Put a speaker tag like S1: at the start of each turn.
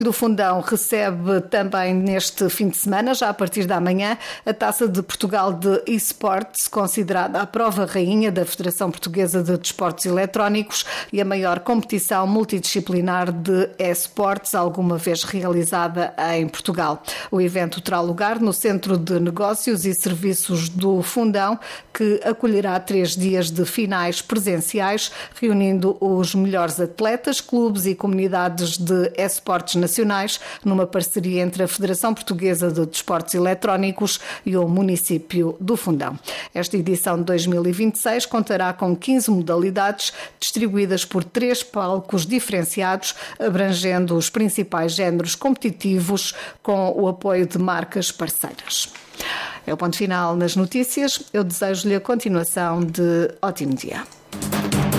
S1: do Fundão recebe também neste fim de semana, já a partir da manhã, a Taça de Portugal de eSports, considerada a prova rainha da Federação Portuguesa de Desportos Eletrónicos e a maior competição multidisciplinar de eSports alguma vez realizada em Portugal. O evento terá lugar no Centro de Negócios e Serviços do Fundão, que acolherá 3 dias de finais presenciais, reunindo os melhores atletas, clubes e comunidades de eSports nacionais, numa parceria entre a Federação Portuguesa de Desportos Eletrónicos e o município do Fundão. Esta edição de 2026 contará com 15 modalidades distribuídas por 3 palcos diferenciados, abrangendo os principais géneros competitivos, com o apoio de marcas parceiras. É o ponto final nas notícias. Eu desejo-lhe a continuação de ótimo dia.